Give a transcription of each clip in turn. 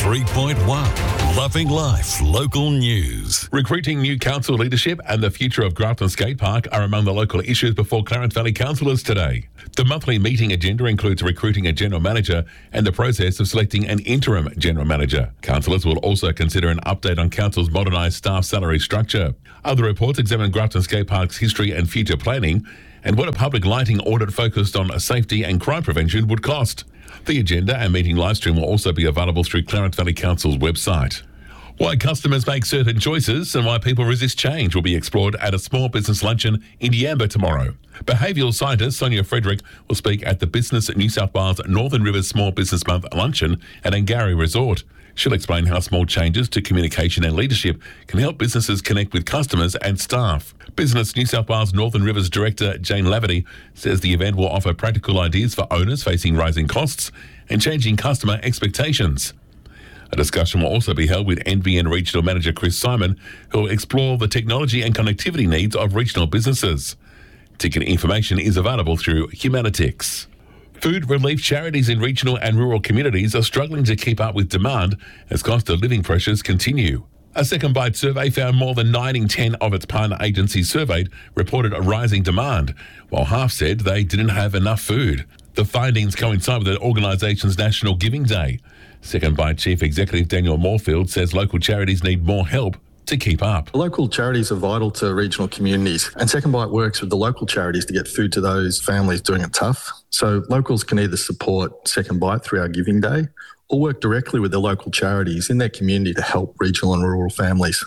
93.1 Loving Life Local News. Recruiting new council leadership and the future of Grafton Skate Park are among the local issues before Clarence Valley councillors today. The monthly meeting agenda includes recruiting a general manager and the process of selecting an interim general manager. Councillors will also consider an update on council's modernised staff salary structure. Other reports examine Grafton Skate Park's history and future planning and what a public lighting audit focused on safety and crime prevention would cost. The agenda and meeting livestream will also be available through Clarence Valley Council's website. Why customers make certain choices and why people resist change will be explored at a small business luncheon in Yamba tomorrow. Behavioural scientist Sonia Frederick will speak at the Business New South Wales Northern Rivers Small Business Month luncheon at Angari Resort. She'll explain how small changes to communication and leadership can help businesses connect with customers and staff. Business New South Wales Northern Rivers Director Jane Laverty says the event will offer practical ideas for owners facing rising costs and changing customer expectations. A discussion will also be held with NBN Regional Manager Chris Simon, who will explore the technology and connectivity needs of regional businesses. Ticket information is available through Humanitix. Food relief charities in regional and rural communities are struggling to keep up with demand as cost of living pressures continue. A Second Bite survey found more than 9 in 10 of its partner agencies surveyed reported a rising demand, while half said they didn't have enough food. The findings coincide with the organisation's National Giving Day. Second Bite Chief Executive Daniel Moorfield says local charities need more help to keep up. Local charities are vital to regional communities, and Second Bite works with the local charities to get food to those families doing it tough. So locals can either support Second Bite through our Giving Day or work directly with the local charities in their community to help regional and rural families.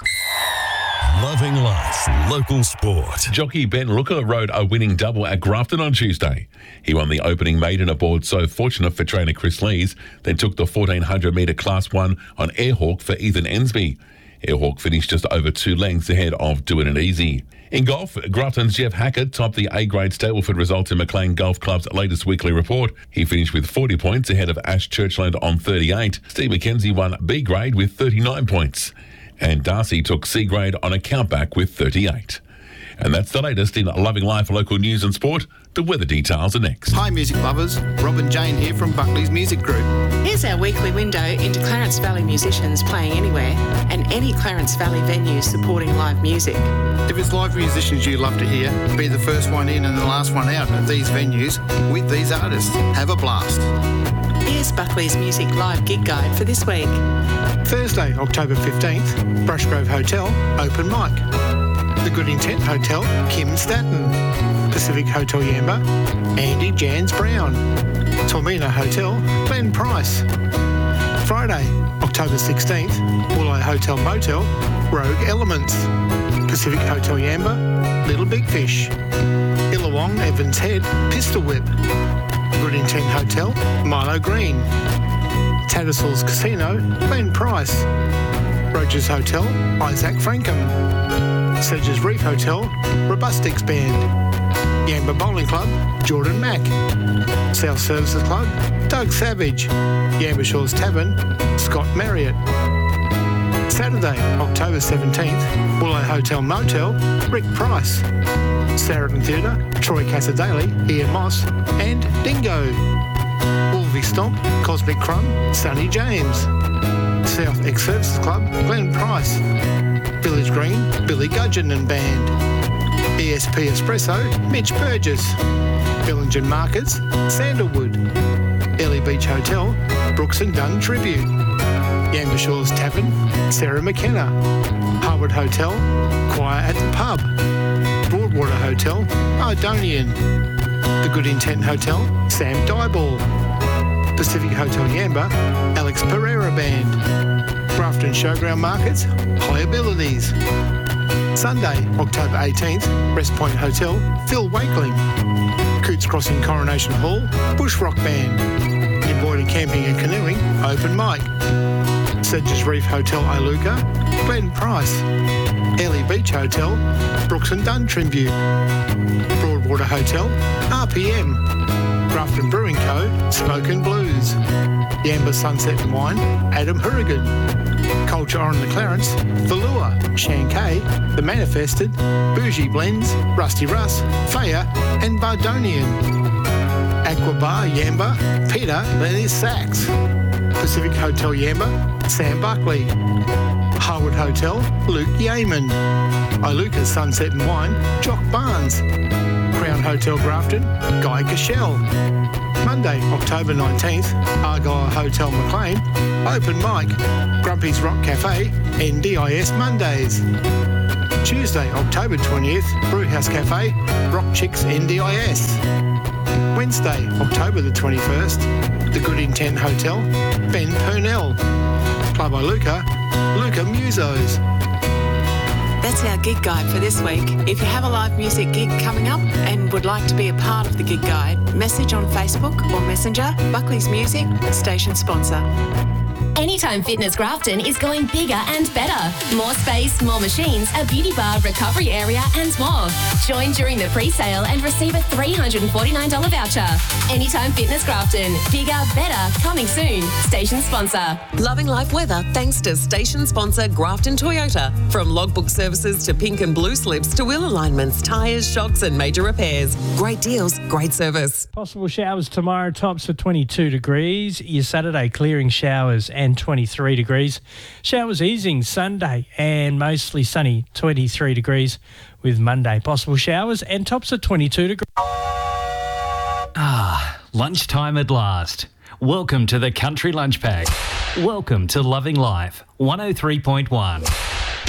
Loving Life Local Sport. Jockey Ben Rooker rode a winning double at Grafton on Tuesday. He won the opening maiden aboard So Fortunate for trainer Chris Lees, then took the 1400 metre Class 1 on Airhawk for Ethan Ensby. Airhawk finished just over 2 lengths ahead of Doing It Easy. In golf, Grafton's Jeff Hackett topped the A-grade Stableford results in McLean Golf Club's latest weekly report. He finished with 40 points ahead of Ash Churchland on 38. Steve McKenzie won B-grade with 39 points. And Darcy took C-grade on a countback with 38. And that's the latest in Loving Life local news and sport. The weather details are next. Hi music lovers, Rob and Jane here from Buckley's Music Group. Here's our weekly window into Clarence Valley musicians playing anywhere and any Clarence Valley venues supporting live music. If it's live musicians you love to hear, be the first one in and the last one out at these venues with these artists. Have a blast. Here's Buckley's Music Live Gig Guide for this week. Thursday, October 15th, Brushgrove Hotel, open mic. The Good Intent Hotel, Kim Statten. Pacific Hotel Yamba, Andy Jans Brown. Tormina Hotel, Glenn Price. Friday, October 16th, Woolai Hotel Motel, Rogue Elements. Pacific Hotel Yamba, Little Big Fish. Illawong Evans Head, Pistol Whip. Good Intent Hotel, Milo Green. Tattersalls Casino, Glenn Price. Rogers Hotel, Isaac Frankham. Sedges Reef Hotel, Robustics Band. Yamba Bowling Club, Jordan Mack. South Services Club, Doug Savage. Yamba Shores Tavern, Scott Marriott. Saturday, October 17th, Woolai Hotel Motel, Rick Price. Saracen Theatre, Troy Casadale, Ian Moss, and Dingo. Wolvie Stomp, Cosmic Crumb, Sonny James. South Ex-Services Club, Glenn Price. Village Green, Billy Gudgeon and Band. ESP Espresso, Mitch Burgess. Billingen Markets, Sandalwood. Ellie Beach Hotel, Brooks and Dunn Tribute. Yamba Shores Tavern, Sarah McKenna. Harwood Hotel, Choir at the Pub. Broadwater Hotel, Ardonian. The Good Intent Hotel, Sam Dyball. Pacific Hotel Yamba, Alex Pereira Band. Grafton Showground Markets, High Abilities. Sunday, October 18th, Rest Point Hotel, Phil Wakeling. Coots Crossing Coronation Hall, Bush Rock Band. Embroidered Camping and Canoeing, Open Mic. Sedges Reef Hotel Iluka, Glenn Price. Airlie Beach Hotel, Brooks and Dunn Tribute. Broadwater Hotel, RPM. Grafton Brewing Co., Smoke and Blues. Yamba Sunset and Wine, Adam Hurrigan. Culture on the Clarence, Valua, Shankay, The Manifested, Bougie Blends, Rusty Russ, Faya and Bardonian. Aqua Bar, Yamba, Peter, Lenny Sachs. Pacific Hotel Yamba, Sam Buckley. Harwood Hotel, Luke Yeaman. Iluka Sunset and Wine, Jock Barnes. Crown Hotel Grafton, Guy Cashel. Monday, October 19th, Argyle Hotel Maclean, open mic, Grumpy's Rock Cafe, NDIS Mondays. Tuesday, October 20th, Brewhouse Cafe, Rock Chicks NDIS. Wednesday, October the 21st, the Good Intent Hotel, Ben Purnell. Club Iluka, Luca Musos. That's our gig guide for this week. If you have a live music gig coming up and would like to be a part of the gig guide, message on Facebook or Messenger. Buckley's Music, station sponsor. Anytime Fitness Grafton is going bigger and better. More space, more machines, a beauty bar, recovery area and more. Join during the pre-sale and receive a $349 voucher. Anytime Fitness Grafton. Bigger, better, coming soon. Station sponsor. Loving life weather thanks to station sponsor Grafton Toyota. From logbook services to pink and blue slips to wheel alignments, tyres, shocks and major repairs. Great deals, great service. Possible showers tomorrow, tops for 22 degrees. Your Saturday clearing showers and 23 degrees. Showers easing Sunday and mostly sunny, 23 degrees with Monday. Possible showers and tops of 22 degrees. Lunchtime at last. Welcome to the Country Lunch Pack. Welcome to Loving Life 103.1.